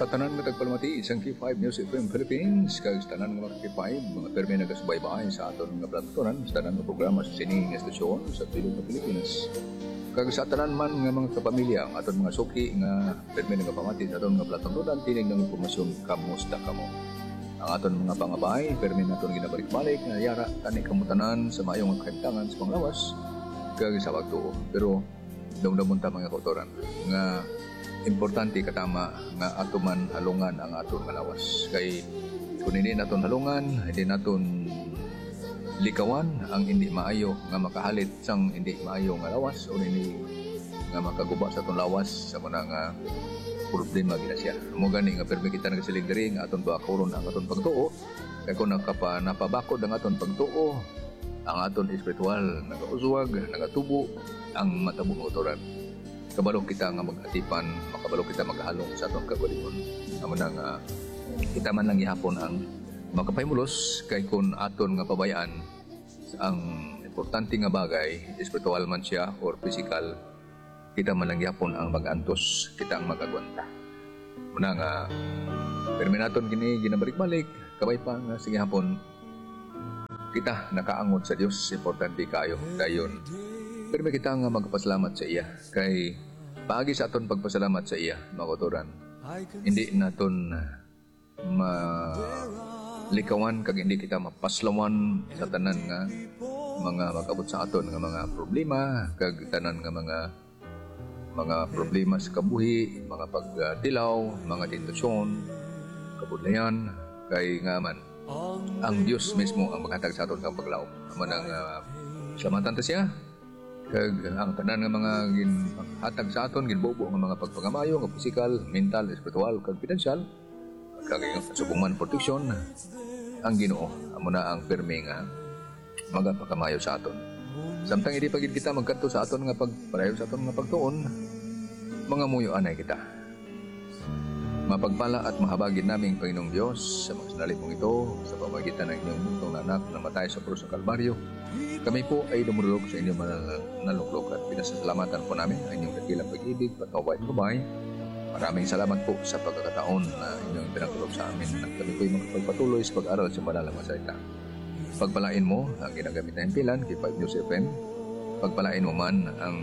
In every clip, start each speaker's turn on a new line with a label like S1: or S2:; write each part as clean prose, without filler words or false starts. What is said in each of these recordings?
S1: Sa tanan nga tagpalmati, isang K5 News FM Philippines, kag sa tanan nga mga K5, mga permi nagasubaybay sa aton nga platform, sa tanan nga programa sa sining estasyon sa Pilog ng Pilipinas. Kag sa tanan man nga mga kapamilya, ang aton mga suki nga permi nagapamati sa aton nga platform, tinig ng impormasyon kamusta kamo. Ang aton mga pangabay, permi naton ginabalik-balik nga yara tani kamutanan sa mayong kahintangan sa panglawas kag sa pagtuo. Pero damdamon ta mga kautoran nga importante katama nga ato man halungan ang aton nga lawas. Kay kung hindi naton halungan, hindi naton likawan ang hindi maayo nga makahalit sang hindi maayo nga lawas o hindi nga makaguba sa aton lawas sa mga nga problema gina siya. Mo gani nga permi kita nagasiling diri nga aton bakaron ang aton pagtuo. Kay kung napabakod ang aton pagtuo, ang aton espiritual nagauswag, nagatubo ang matabong kautoran. Kabalo kita nga mag-atipan, makabalo kita maghalong sa atong kagalingon. Amo na nga kita man lang gihapon ang makapahimulos kay kun aton nga pabayaan ang importante nga bagay, espiritual man siya or physical, kita man lang gihapon ang mag-antos, kita ang magagwanta. Muna nga permi naton kini ginabalik-balik, kabay pa nga sige hapon kita nakaangot sa Dios, importante kayo dayon. Pero may kita nga magpasalamat sa iya. Kay paagi sa aton pagpasalamat sa iya, mga kautoran, hindi naton malikawan kag hindi kita mapaslawan sa tanan nga mga magabot sa aton nga mga problema kag tanan nga mga problema sa kabuhi, mga pagtilaw, mga tentasyon, kabudlayan, kay nga man ang Dios mismo ang maghatag sa aton kang paglaom. Amo nang salamatan ta siya. Kag ang tanan nga mga ginhatag sa aton ginbubo nga mga pagpangamayo nga physical, mental, spiritual, kag financial, kag subuman protection ang Ginoo amo na ang permi nga magapakamayo sa aton. Samtang hindi pagid kita magkadto sa aton nga pagpadayon sa aton nga pagtuon, mga muyo anay kita. Mapagpala at mahabagin naming Panginoong Diyos sa mga sandali pong ito sa pamagitan ng inyong buntong anak na matay sa krus ng Kalbaryo. Kami po ay dumulog sa inyong naluklok at pinasasalamatan po namin ang inyong dakilang pag-ibig, patawad at gabay. Maraming salamat po sa pagkakataon na inyong pinagtulog sa amin at kami po ay makapagpatuloy sa pag-aral sa madalang salita. Pagpalain mo ang ginagamit na himpilan kay 5 News FM. Pagpalain mo man ang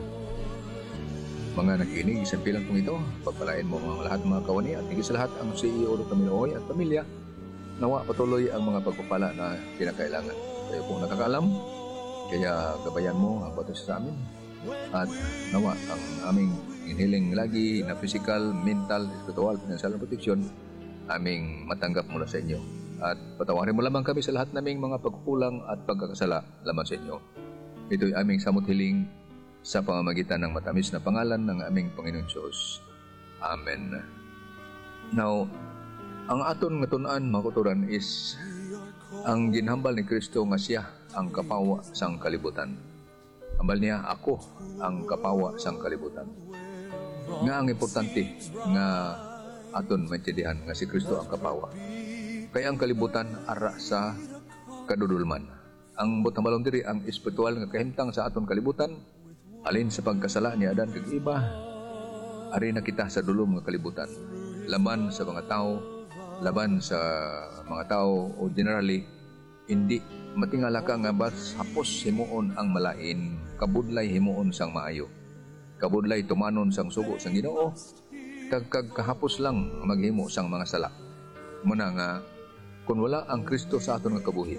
S1: mga nakikinig sa pilang kong ito. Pagpalain mo ang lahat mga kawani at higit sa lahat ang CEO ng Kaminoy at pamilya. Nawa patuloy ang mga pagpapala na kinakailangan. Kayo pong nakakaalam, kaya gabayan mo ang batas sa amin. At nawa ang aming inhiling lagi na physical, mental, spiritual, financial protection aming matanggap mula sa inyo. At patawarin mo lamang kami sa lahat naming mga pagkukulang at pagkakasala lamang sa inyo. Ito'y aming samot hiling sa pamamagitan ng matamis na pangalan ng aming Panginoon Diyos. Amen. Now, ang aton nga tun-an, mga kautoran, is ang ginhambal ni Kristo nga siya ang kapawa sang kalibutan. Hambal niya, ako ang kapawa sang kalibutan. Nga ang importante nga aton maintindihan nga si Kristo ang kapawa. Kaya ang kalibutan ara sa kadudulman. Ang butambalong diri ang espiritual nga kahimtang sa aton kalibutan, alin sa pagkasala ni Adan kag Eva, ari na kita sa dulom nga kalibutan. Laban sa mga tao, laban sa mga tao o generally, hindi matingala ka nga bas hapos himuon ang malain, kabudlay himuon sang maayo. Kabudlay tumanon sang sugo sang Ginoo, kag kahapos lang maghimo sang mga sala. Muna nga kung wala ang Kristo sa aton nga kabuhi,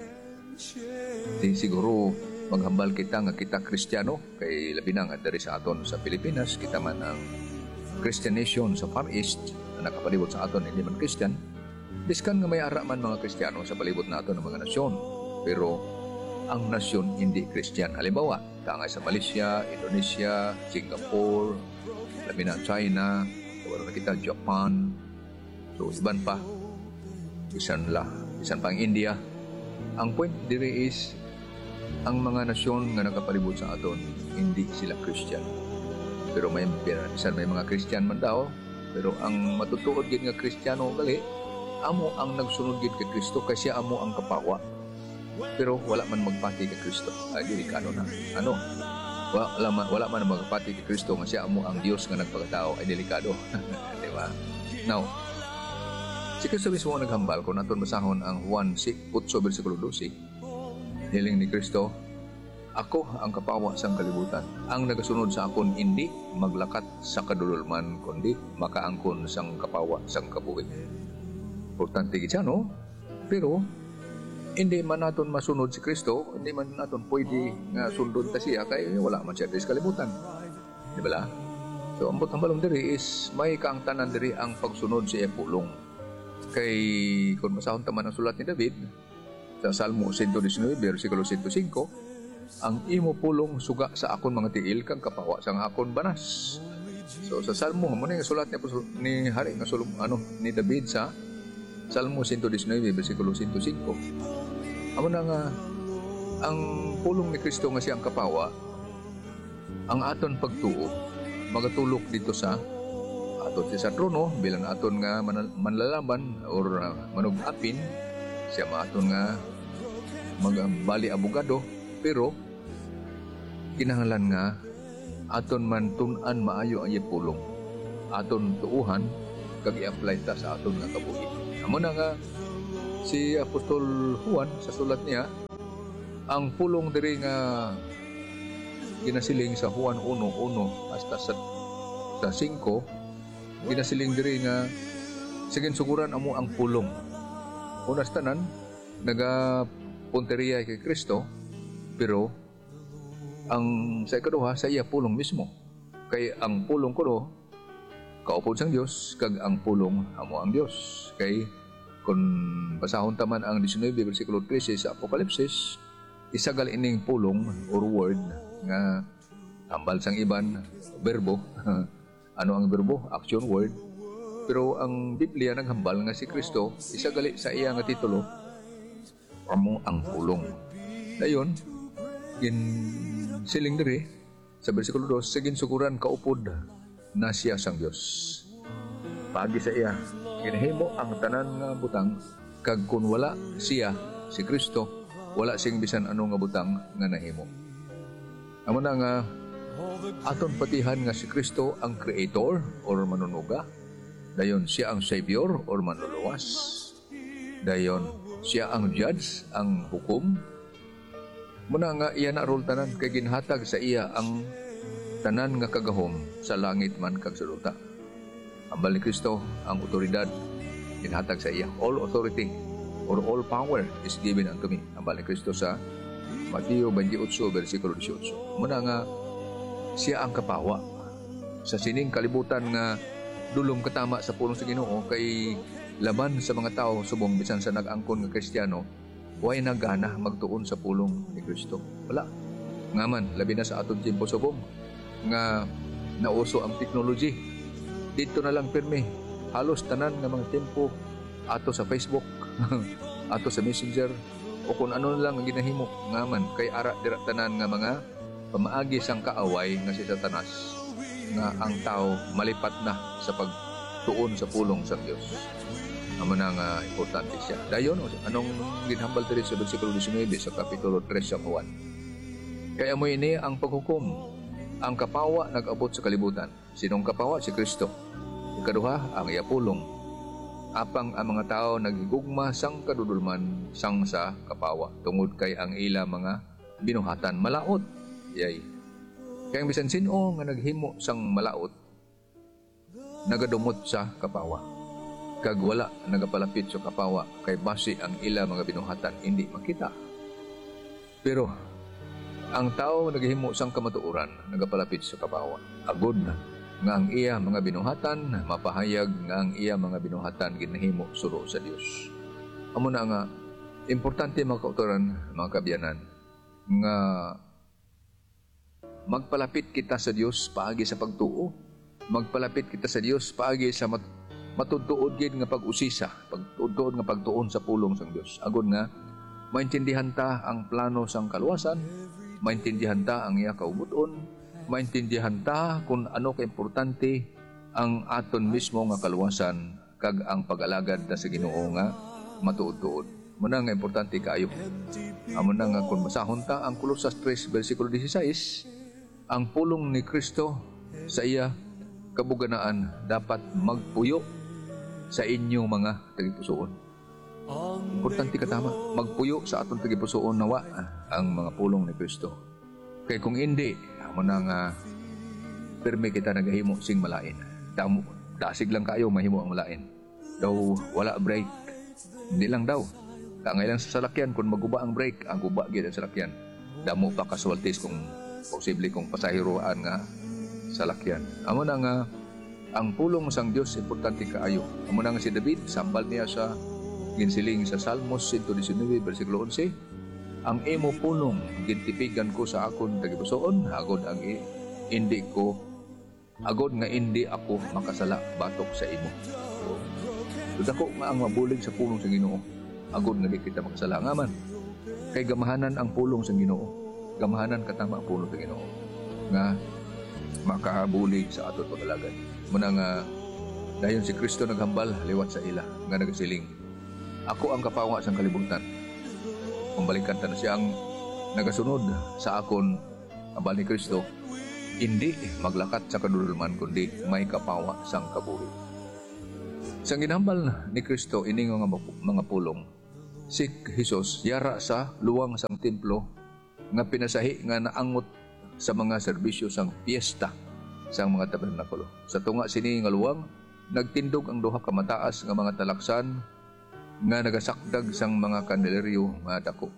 S1: di siguro maghambal kita nga kita Kristiyano, kay labi na nga dari sa aton sa Pilipinas, kita man ang Christian nation sa Far East na nakapalibot sa aton hindi man Christian. Biskan nga may ara man mga Kristiyano sa palibot na aton ng mga nasyon, pero ang nasyon hindi Christian. Halimbawa, tangay sa Malaysia, Indonesia, Singapore, labi na China, wala na kita Japan, so iban pa, isan pang India. Ang point diri is ang mga nasyon nga nakapalibot sa aton, hindi sila Christian. Pero may mga Christian man daw, pero ang matutuod gid nga Kristiyano gali, amo ang nagsunod gid kay Kristo kasi amo ang kapawa. Pero wala man magpati kay Kristo. Ay delikado na. Wala man magpati kay Kristo nga siya amo ang Dios nga nagpakatao, ay delikado. Di ba? Now, Si Kristo mismo ang naghambal kung naton basahon ang Juan 8 versikulo 12. Hiling ni Kristo, ako ang kapawa sang kalibutan. Ang nagasunod sa akon hindi maglakat sa kadulolman kundi makaangkon sang kapawa sang kabuhi. Importante gid siya, no? Pero hindi man naton masunod si Kristo, hindi man naton pwede nga sundon ta siya kay wala man siya sa kalibutan. Di ba? So ang butang balong diri is may kaangtanan diri ang pagsunod sa iyang pulong. Kay kung masahon taman ang sulat ni David sa Salmo 119 versikulo 105, ang imo pulong suga sa akon mga tiil kang kapawa sang akon banas. So sa Salmo mo na yung sulat ni hari nga ni David sa Salmo 119 versikulo 105. Amo na nga ang pulong ni Kristo nga siyang kapawa, ang aton pagtuo magatulok dito sa aton sa trono bilang aton nga manlalaban or manugapin siya maaton nga magbali abogado, pero kinahanglan nga aton man tun-an maayo ang pulong, aton tuuhan kag i-apply ta sa aton nga kabuhi. Amo na nga si Apostol Juan sa sulat niya, ang pulong diri nga ginasiling sa Juan 1:1 hasta sa 5, ginasiling diri nga sige suguran amo ang pulong. Unas tanan nagapunteriya kay Kristo, pero ang sa ikaduha sa iya pulong mismo. Kay ang pulong kuno kaupod sang Dios kag ang pulong amo ang Dios. Kay kung basahon taman ang 19 versikulo 13 sa Apokalipsis, isagal ining pulong or word nga hambal sang iban berbo. Ano ang berbo? Action word. Pero ang Biblia naghambal nga si Kristo isagali sa iya nga titulo amo ang pulong. Dayon siling diri sa versikulo 2, sigin sukuran kaupod na siya sang Dios. Pagi sa iya ginahimo ang tanan nga butang, kag kun wala siya si Kristo, wala sing bisan ano nga butang nga nahimo. Amo na nga aton patihan nga si Kristo ang creator or manunuga, dayon siya ang savior or manluluwas, dayon siya ang judge, ang hukom. Muna nga iya na rol tanan kay ginhatag sa iya ang tanan nga kagahom sa langit man kag sa luta. Hambal ni Kristo ang otoridad ginhatag sa iya. All authority or all power is given unto me. Hambal ni Kristo sa Mateo 28 versikulo 18. Muna nga siya ang kapawa sa sining kalibutan nga dulong katama sa pulong sa Ginoo, kay laban sa mga tao subong bisan sa nag-angkon nga Kristiyano way nagana magtuon sa pulong ni Kristo. Wala. Ngaman labi na sa aton tiempo subong nga nauso ang technology. Dito na lang pirmi, halos tanan nga mga tempo ato sa Facebook, ato sa Messenger, o kung ano lang ang ginahimo ngaman kay ara dira tanan nga mga pamaagi sang kaaway nga si Satanas nga ang tao malipat na sa pagtuon sa pulong sa Dios. Amo na nga importante siya. Dayon anong ginhambal diri sa bersikulo 19 sa kapitulo 3 sa Juan. Kaya mo ini ang paghukom. Ang kapawa nag-abot sa kalibutan. Sinong kapawa? Si Kristo. Ikaduha, ang iya pulong. Apang ang mga tao nagigugma sang kadudulman sang sa kapawa. Tungod kay ang ila mga binuhatan malaot. Yay. Kaya bisan sino nga naghimo sang malaot, nagadumot sa kapawa. Kag wala nagapalapit sa kapawa kay basi ang ila mga binuhatan hindi makita. Pero ang tao naghimo sang kamatuoran, nagapalapit sa kapawa. Agod nga ang iya mga binuhatan, mapahayag nga ang iya mga binuhatan ginahimo suro sa Dios. Amo na nga importante mga kautoran, mga kabyanan, nga magpalapit kita sa Dios paagi sa pagtuo. Magpalapit kita sa Dios paagi sa matudtuod gid nga pag-usisa, pagtudtuod nga pagtuon sa pulong sang Dios. Agod nga maintindihan ta ang plano sang kaluwasan, maintindihan ta ang iya kaubuton, maintindihan ta kung ano kaimportante ang aton mismo nga kaluwasan kag ang pag-alagad ta sa Ginoo nga matuod-tuod. Muna nga importante kayo. Amo na nga kung masahon ta ang Kolosas 3 versikulo 16, ang pulong ni Kristo sa iya kabuganaan dapat magpuyo sa inyong mga tagipusoon. Importante katama, magpuyo sa atong tagipusoon nawa ang mga pulong ni Kristo. Kay kung hindi, amo na nga pirmi kita nagahimo sing malain. Dasig lang kayo mahimo ang malain. Daw wala break. Hindi lang daw. Kangay lang sa salakyan kung maguba ang brake, ang guba gid ang salakyan. Damo pa casualties kung posible kung pasahiroan nga salakyan. Amo na nga ang pulong sang Dios importante kaayo. Amo na nga si David, sambal niya sa ginsiling sa Salmos 119 bersikulo 11. Ang imo pulong gintipigan ko sa akon tagipusoon, agod ang hindi ako makasala batok sa imo. So dako nga ang mabulig sa pulong sa Ginoo. Agod nga di kita makasala nga man. Kay gamahanan ang pulong sa Ginoo. Gamahanan katama ang pulong sa Ginoo. Nga makabulig sa aton pag-alagad. Muna nga dayon si Kristo naghambal liwat sa ila nga nagasiling, ako ang kapawa sang kalibutan. Kumbalikan ta na siyang nagasunod sa akon ambal ni Kristo, hindi maglakat sa kadululman kundi may kapawa sang kabuhi. Sang ginhambal ni Kristo ini nga mga pulong, si Jesus yara sa luwang sang templo nga pinasahi nga naangot sa mga serbisyo sang piyesta sang mga tabernakulo. Sa tunga sini nga luwang nagtindog ang duha ka mataas nga mga talaksan nga nagasakdag sang mga kandeleryo nga dako.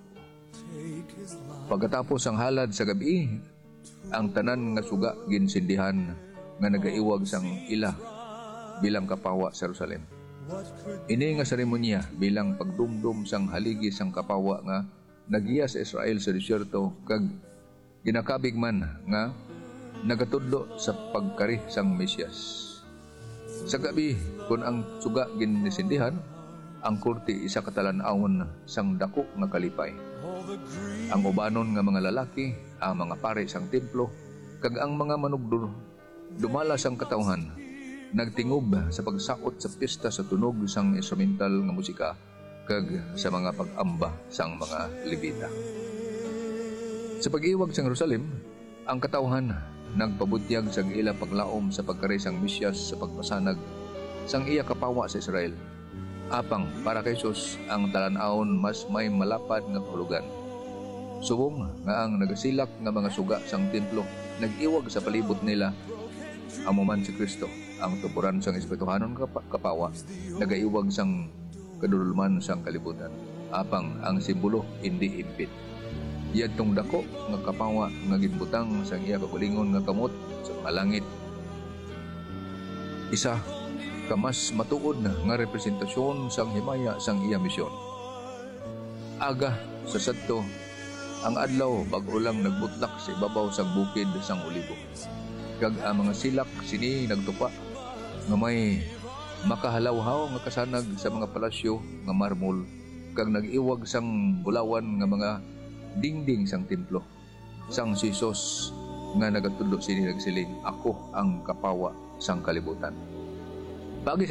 S1: Pagkatapos ang halad sa gabi, ang tanan nga suga ginsindihan nga nagaiwag sang ila bilang kapawa sa Jerusalem. Ini nga seremonya bilang pagdumdum sang haligi sang kapawa nga nagiya sa Israel sa disyerto kag ginakabig man nga nagatudlo sa pagkari sang Mesyas. Sa gabi kun ang suga ginisindihan, ang kurti isa katalan-awon sang dako nga kalipay. Ang ubanon nga mga lalaki, ang mga pare sang templo, kag ang mga manugdor dumala sang katawhan, nagtingob sa pagsaot sa pista sa tunog sang instrumental nga musika kag sa mga pag-amba sang mga Levita. Sa pag-iwag sang Jerusalem, ang katawhan nagpabutyag sang ila paglaom sa pagkari sang Mesyas sa pagpasanag sang iya kapawa sa Israel. Apang para kay Jesus ang talan-awon mas may malapad nga kahulugan. Subong nga ang nagasilak nga mga suga sang templo nag-iwag sa palibot nila. Amo man si Kristo ang tuburan sang espirituhanon kapawa nagaiwag sang kadululman sang kalibutan. Apang ang simbolo hindi impit. Yadtong dako nga kapawa nga ginbutang sang iya kakulingon nga kamot sa mga langit. Isa ka mas matuod nga representasyon sang himaya sang iya misyon. Aga sa sadto ang adlaw bag-o lang nagbutlak sa ibabaw sang bukid sang Olibo. Kag ang mga silak sini nagtupa nga may makahalawhaw nga kasanag sa mga palasyo nga marmol kag nag-iwag sang bulawan nga mga dingding sang templo. Sang Jesus nga nagatudlo sini nagsiling, ako ang kapawa sang kalibutan. Pagi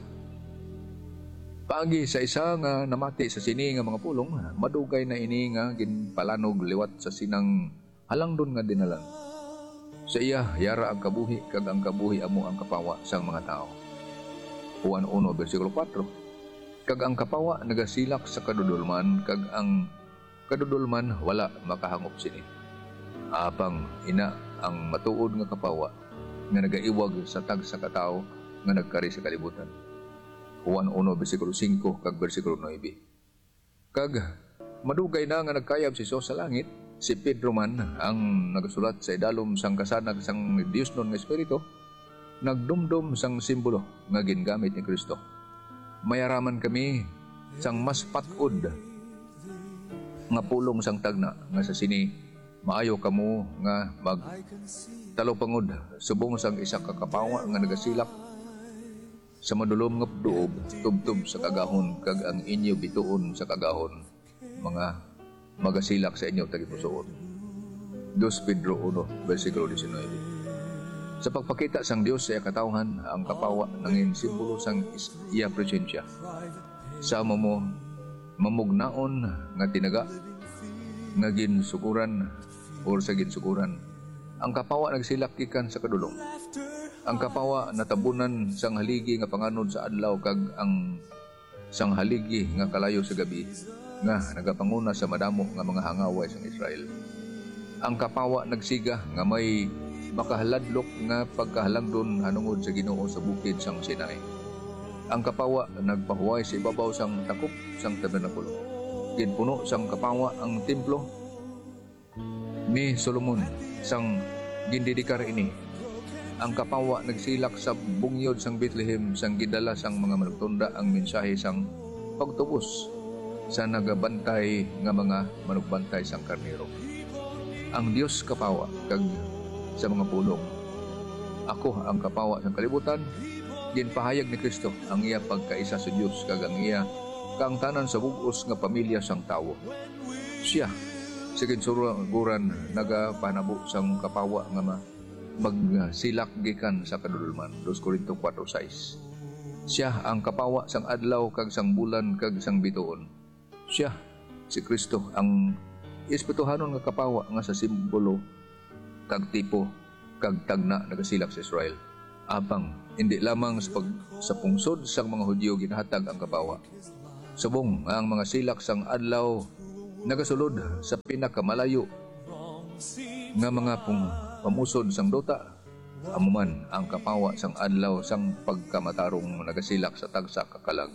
S1: sa isa nga namati sa sini nga mga pulong, madugay na ini nga ginpalanog liwat sa sinang halangdon nga dinalan. Sa iya yara ang kabuhi kag ang kabuhi amo ang kapawa sang mga tao. Juan 1 bersikulo 4. Kag ang kapawa nagasilak sa kadudulman kag ang kadudulman wala makahangop sini. Apang ina ang matuod nga kapawa nga nagaiwag sa tag sa katao nga nagkari sa kalibutan. Juan 1 bersikulo 5 kag bersikulo 9. Kag madugay na nga nagkayab si Jesus sa langit, si Pedro man ang nagasulat sa idalom sang kasanag sang Dios non nga espiritu, nagdumdum sang simbolo nga gingamit ni Kristo. Mayaraman kami sang mas patod nga pulong sang tagna nga sa sini maayo kamo nga mag talupangod subong sang isa ka kapawa nga nagasilak sa madulom nga duob tubtob sa kagahon kag ang inyo bituon sa kagahon mga magasilak sa inyo tagipusoon. 2 Pedro 1 bersikulo 19. Sa pagpakita sang Dios sa katawhan ang kapawa nangin simbolo sang iya presensya. Sa mo mamugnaon nga tinaga nga ginsukuran or sa ginsukuran ang kapawa nagsilak gikan sa kadulong Ang kapawa natabunan sang haligi nga panganod sa adlaw kag ang sang haligi nga kalayo sa gabi nga nagapanguna sa madamo nga mga hangaway sang Israel. Ang kapawa nagsiga nga may makahaladlok nga pagkahalangdon hanungod sa Ginoo sa bukid sang Sinai. Ang kapawa nagpahuway sa ibabaw sang takop sang tabernakulo. Ginpuno sang kapawa ang templo ni Solomon sang gindidikar ini. Ang kapawa nagsilak sa bungyod sang Bethlehem sang gidala sang mga manugtunda ang mensahe sang pagtubos sa nagabantay nga mga manugbantay sang karnero. Ang Dios kapawa kag sa mga pulong. Ako ang kapawa sang kalibutan, ginpahayag ni Kristo ang iya pagkaisa sa Dios kag ang iya kang tanan sa bugos nga pamilya sang tawo. Siya sa kinsururan nagapanabo sang kapawa nga magsilak gikan sa kadulman. 2 Corinto 4:6. Siya ang kapawa sang adlaw kag sang bulan kag sang bituon. Siya si Kristo ang espirituhanon nga kapawa nga sa simbolo kag tipo kag tagna nagasilak sa Israel. Apang hindi lamang sa pungsod sang mga Hudyo ginahatag ang kapawa. Subong ang mga silak sang adlaw nagasulod sa pinakamalayo nga mga pamusod sang dota. Amuman ang kapawa sang adlaw sang pagkamatarong nagasilak sa tagsa kakalag.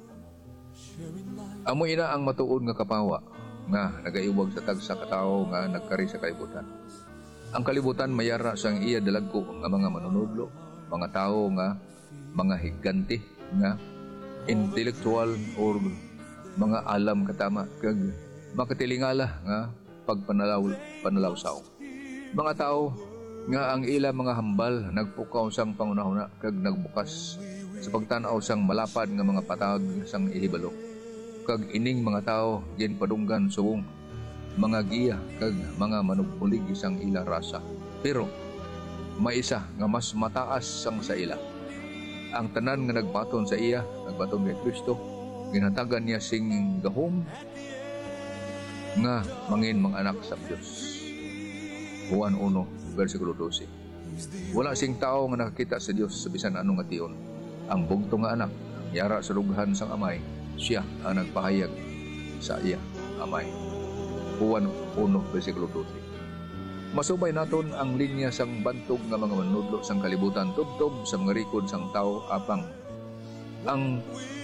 S1: Amo ina ang matuod nga kapawa nga nagaiwag sa tagsa katao nga nagkari sa kalibutan. Ang kalibutan mayara sang iya dalagko nga mga manunudlo, mga tao nga mga higante nga intellectual or mga alam katama kag makatilingala nga panalawsaw. Mga tao nga ang ila mga hambal nagpukaw sang pangunahuna kag nagbukas sa pagtanaw sang malapad nga mga patag sang ihibalo. Kag ining mga tao ginpadunggan subong mga giya kag mga manugbulig isang ila rasa. Pero may isa nga mas mataas sang sa ila. Ang tanan nga nagbaton sa iya, nagbaton kay Kristo, ginatagan niya sing gahom nga mangin mga anak sa Dios. Juan 1 versikulo 12. Wala sing tao nga nakakita sa Dios sa bisan anong ation. Ang bugtong nga anak yara sa lughan sang amay, siya ang nagpahayag sa iya amay. Juan 1 versikulo 12. Masubay naton ang linya sang bantog nga mga manudlo sang kalibutan tubtob sa mga rikod sang tao apang ang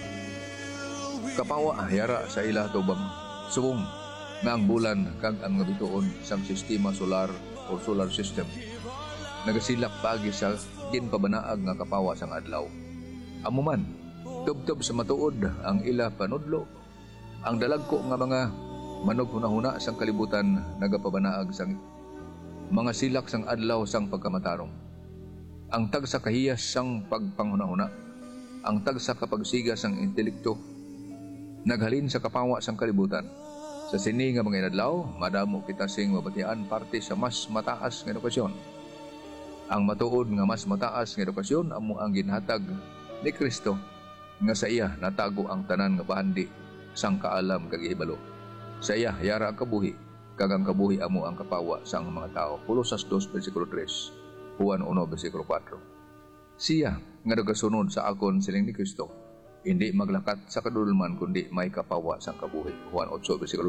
S1: kapawa yara sa ila tubang subong nga ang bulan kag ang mga bituon sang sistema solar o solar system nagasilak pagi sa ginpabanaag nga kapawa sang adlaw. Amuman tubtob sa matuod ang ila panudlo, ang dalagko nga mga manughuna-huna sang kalibutan nagapabanaag sang mga silak sang adlaw sang pagkamatarong. Ang tagsa kahiyas sang pagpanghuna-huna, ang tagsa kapagsiga sang intelekto naghalin sa kapawa sang kalibutan. Sa sini nga mga adlaw, madamo kita sing mabatian parte sa mas mataas nga edukasyon. Ang matuod nga mas mataas nga edukasyon amo ang ginhatag ni Kristo nga sa iya natago ang tanan nga bahandi sang kaalam kag ihibalo. Sa iya yara ang kabuhi kag ang kabuhi amo ang kapawa sang mga tao. Kolosas 2 versikulo 3, Juan 1 versikulo 4. Siya nga nagasunod sa akon siling ni Kristo hindi maglakat sa kadulman kundi may kapawa sang kabuhi. Juan 8 versikulo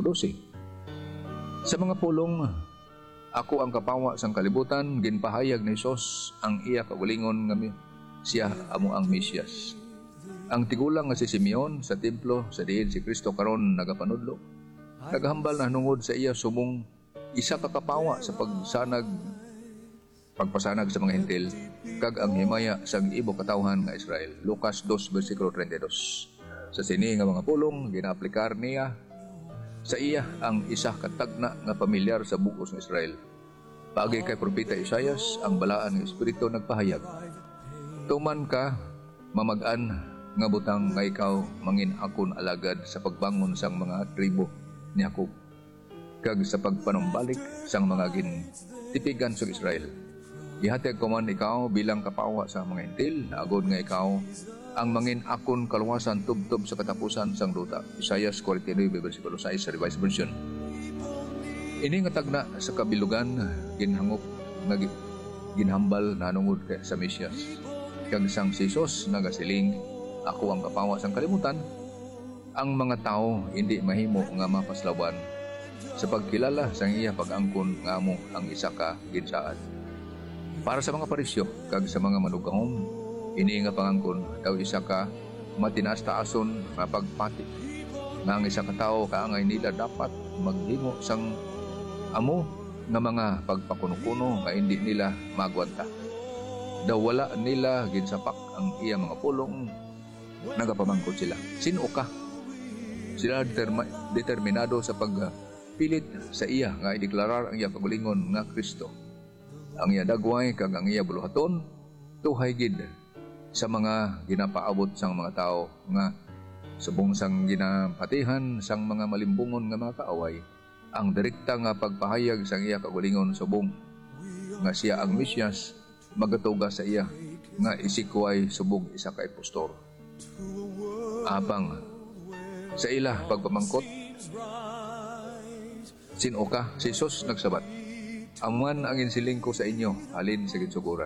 S1: 12. Sa mga pulong ako ang kapawa sang kalibutan ginpahayag ni Hesus ang iya kaugalingon nga siya amo ang Mesiyas. Ang tigulang nga si Simeon sa templo sa diin si Kristo karon nagapanudlo. Naghambal na nungod sa iya subong isa ka kapawa sa pagpasanag sa mga hentil kag ang himaya sang ibo katawhan nga Israel. Lucas 2 versikulo 32. Sa sini nga mga pulong ginaaplikar niya sa iya ang isa ka tagna nga pamilyar sa bugos ng Israel. Paagi kay propeta Isaias ang balaan ng espiritu nagpahayag. Tuman ka mamag-an nga butang nga ikaw mangin akon alagad sa pagbangon sang mga tribo ni Jacob kag sa pagpanumbalik sang mga gintipigan sa Israel. Ihatag ko man ikaw bilang kapawa sa mga hentil, agod nga ikaw ang mangin akon kaluwasan tubtob sa katapusan sang duta. Isaias 49 versikulo 6 sa Revised Version. Ini nga tagna sa kabilugan ginhangop nga ginhambal nanungod kay sa Mesyas. Kag sang Jesus nagasiling, ako ang kapawa sang kalimutan. Ang mga tao hindi mahimo nga mapaslawan sa pagkilala sang iya pag-angkon nga amo ang isa ka ginsaad. Para sa mga parisyo kag sa mga manugahom, ini nga pangangkon daw isa ka matinaas-taason nga pagpati nga ang isa ka tawo kaangay nila dapat maghimo sang amo nga mga pagpakuno-kuno nga hindi nila magwanta. Daw wala nila ginsapak ang iya mga pulong, nagapamangkot sila. Sino ka? Sila determinado sa pagpilit sa iya nga ideklarar ang iya kagulingon nga Kristo. Ang iya dagway kag ang iya buluhaton tuhay gid sa mga ginapaabot sang mga tao nga subong sang ginapatihan sang mga malimbungon nga mga kaaway. Ang direkta nga pagpahayag sang iya kagulingon subong nga siya ang Mesyas magatuga sa iya nga isikway subong isa ka impostor. Apang sa ila pagpamangkot, sino ka? Si Jesus nagsabat, aman ang insiling ko sa inyo halin sa ginsuguran.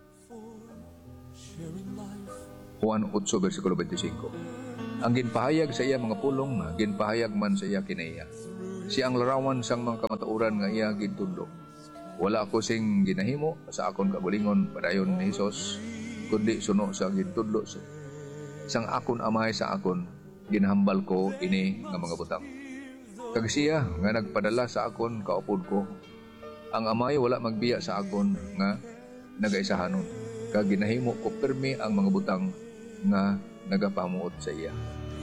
S1: Juan 8 versikulo 25. Ang ginpahayag sa iya mga pulong, ginpahayag man sa iya kinaiya. Siya ang larawan sang mga kamatauran nga iya gintundo. Wala ko sing ginahimo sa akon kagulingon padayon ni Jesus, kundi suno sa gintudlo sang akon amay sa akon, ginhambal ko ini nga mga butang. Kag siya nga nagpadala sa akon kaupod ko, ang amay wala magbiya sa akon nga nagaisahanon, kag ginahimo ko pirmi ang mga butang nga nagapamuot sa iya.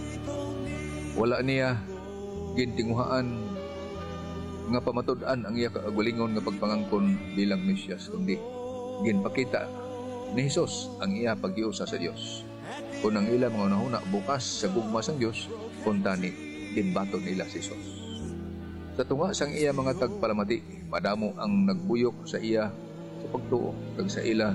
S1: Wala niya gintinguhaan nga pamatud-an ang iya kaagulingon nga pagpangangkon bilang Mesyas, kundi ginpakita ni Jesus ang iya paghiusa sa Dios. Kung ang ila mga nahuna bukas sa gugma sang Dios, kuntani ginbaton nila si Jesus. Sa tunga sang iya mga tagpalamati, madamo ang nagbuyok sa iya sa pagtuo kag sa ila.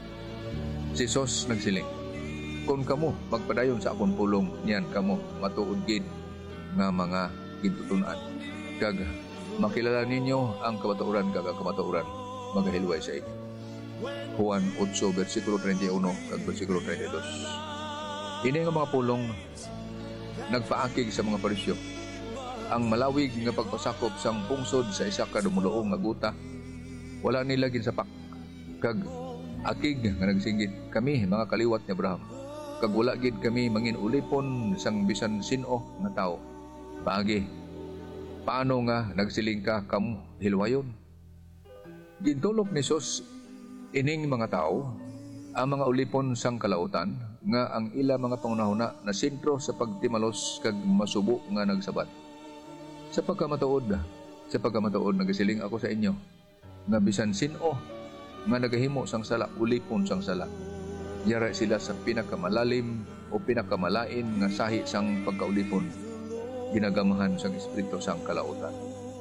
S1: Si Jesus nagsiling, kung kamo magpadayon sa akong pulong, niyan kamo matuod gid nga mga gintutunan. Kag makilala ninyo ang kamatuoran kag kamatuoran magahilway sa inyo. Juan 8 versikulo 31 kag versikulo 32. Ini nga mga pulong nagpaakig sa mga parisyo ang malawig nga pagpasakop sang pungsod sa isa ka dumuluong nga guta. Wala nila ginsapak kag akig nga nagsinggit, kami mga kaliwat ni Abraham, kag wala gid kami mangin ulipon sang bisan sino nga tao. Paagi paano nga nagsiling ka kamo hilwayon? Gintulok ni Jesus ining mga tao ang mga ulipon sang kalautan nga ang ila mga pangunahuna na sentro sa pagtimalos kag masubo nga nagsabat. Sa pagkamatuod nagasiling ako sa inyo nga bisan sino nga nagahimo sang sala ulipon sang sala, yara sila sa pinakamalalim o pinakamalain nga sahi sang pagkaulipon ginagamahan sang espiritu sang kalautan.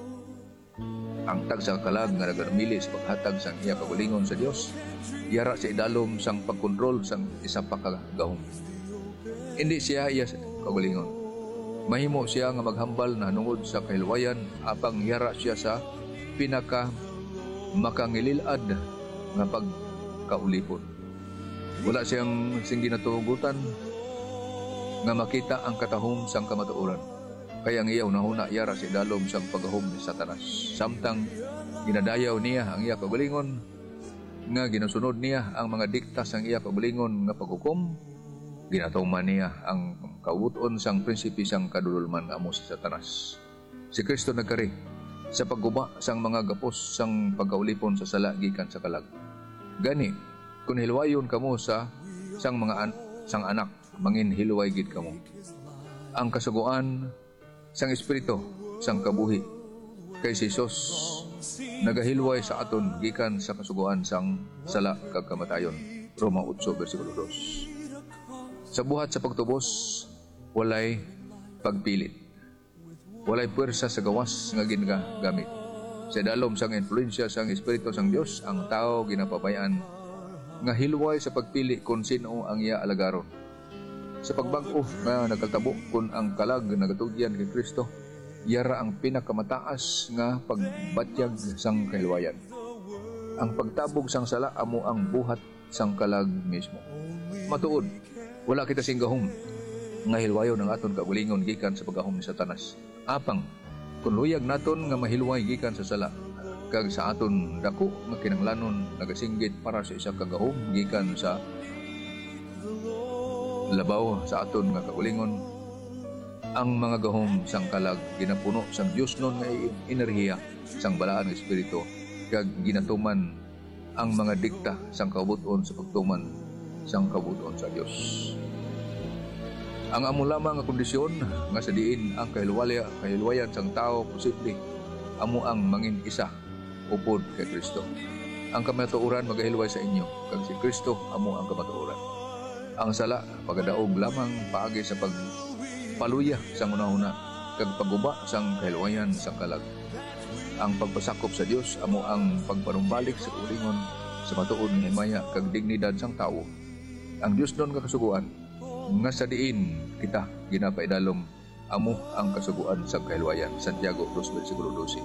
S1: Ang tag sa kalag nga nagamili sa paghatag sang iya kagulingon sa Dios, yara sa idalom sang pagkontrol sang isa pa ka gahom. Hindi siya iya kagulingon. Mahimo siya nga maghambal na nungod sa kahilwayan, apang yara siya sa pinaka makangililad nga pagkaulipon. Wala siyang ginatugutan nga makita ang katahom sang kamatuoran. Kaya ang iya unahuna yara si dalom sang paghahom ni Satanas. Samtang ginadayaw niya ang iya kagulingon, nga ginasunod niya ang mga dikta sang iya kagulingon nga paghukom, ginatuman niya ang kauton sang prinsipi sang kadululman amo si Satanas. Si Kristo nagkari sa pagguba sang mga gapos sang pagkaulipon sa sala gikan sa kalag. Gani, kung hilwayon kamo sa sang mga sang anak, mangin hilway gid kamo. Ang kasuguan sang espiritu sang kabuhi kay si Jesus nagahilway sa aton gikan sa kasuguan sang sala kag kamatayon. Roma 8 versikulo 2. Sa buhat sa pagtubos walay pagpilit, walay puwersa sa gawas nga ginagamit. Sa dalom sang influensya sang espiritu sang Dios, ang tao ginapabayaan nga hilway sa pagpili kung sino ang iya alagaron. Sa pagbag-o nga nagkatabo kung ang kalag nagatugyan kay Kristo, yara ang pinakamataas nga pagbatyag sang kahilwayan. Ang pagtabog sang sala amo ang buhat sang kalag mismo. Matuod, wala kita sing gahom nga hilwayon ang aton kagulingon gikan sa paggahom ni Satanas. Apang kung luyag naton nga mahilway gikan sa sala, kag sa aton dako nga kinahanglanon nagasinggit para sa isa ka gahom gikan sa labaw sa aton nga kagulingon, ang mga gahom sang kalag ginapuno sang Dios non nga enerhiya sang balaan nga espiritu, kag ginatuman ang mga dikta sang kabuton sa pagtuman sang kabuton sa Dios. Ang amo lamang nga kondisyon nga sa diin ang kahilwayan sang tao posible amo ang mangin isa upod kay Kristo. Ang kamatuoran magahilway sa inyo, kag si Kristo amo ang kamatuoran. Ang sala pagadaog lamang paagi sa pagpaluya sang una-una kag paguba sang kahilwayan sang kalag. Ang pagpasakop sa Dios amo ang pagpanumbalik sa ulingon sa matuod nga himaya kag dignidad sang tawo. Ang Dios non nga kasuguan nga sa diin kita ginapaidalom amo ang kasuguan sa kahilwayan. Santiago 2:12.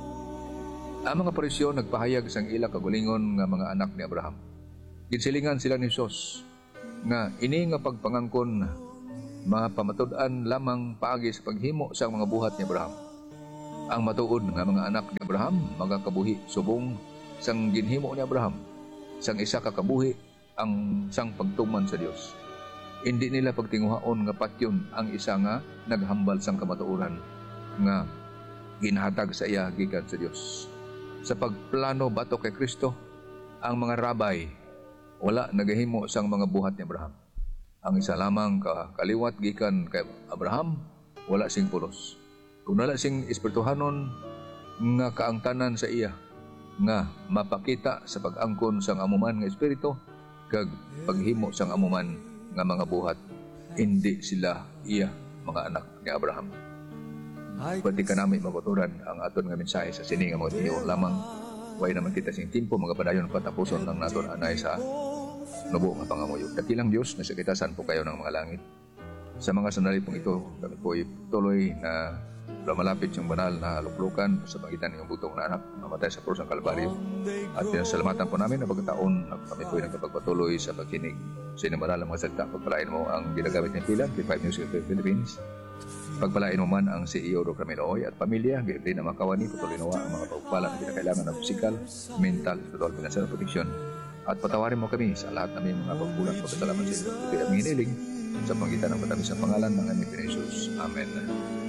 S1: Ang mga parisyon nagpahayag sang ila kagulingon nga mga anak ni Abraham. Ginsilingan sila ni Jesus nga ini nga pagpangangkon mapamatud-an lamang paagi sa paghimo sa mga buhat ni Abraham. Ang matuod nga mga anak ni Abraham magakabuhi subong sang ginhimo ni Abraham, sang isa ka kabuhi ang sang pagtuman sa Dios. Hindi nila pagtinguhaon nga patyon ang isa nga naghambal sang kamatuoran nga ginahatag sa iya gikan sa Dios. Sa pagplano bato kay Kristo, ang mga rabay wala nagahimo sang mga buhat ni Abraham. Ang isa lamang kaliwat gikan kay Abraham wala sing pulos. Kung wala sing espirituhanon nga kaangtanan sa iya nga mapakita sa pag-angkon sang amuman nga espiritu kag paghimo sang amuman nga mga buhat, hindi sila iya mga anak ni Abraham. Pwede ka namin mabuturan ang aton nga mensahe sa sini nga mga tiyo lamang. Way naman kita sing timpo mga padayon patapuson lang naton anay sa nubo nga pangamuyo. Dakilang Dios na sa kitasan po kayo ng mga langit. Sa mga sandali pong ito, kami po tuloy na malapit yung banal na luklukan sa pagitan ng butong na anak namatay sa krus ng Kalbaryo. At pinasalamatan po namin na pagkataon na kami po ay nagkapagpatuloy sa pagkinig sa inabanal ng mga salita. Pagpalain mo ang ginagamit ng pilan, K5 News of the Philippines. Pagpalain mo man ang CEO Ro Caminoy at pamilya, gayon din ang mga kawani, patuloy nawa ang mga pagpala na kinakailangan ng physical, mental, spiritual, financial protection. At patawarin mo kami sa lahat namin mga pagkulang pagkasalamat sa iyo. Ito ang hiniling sa pangitan ng matamis ang pangalan ng aming Jesus. Amen.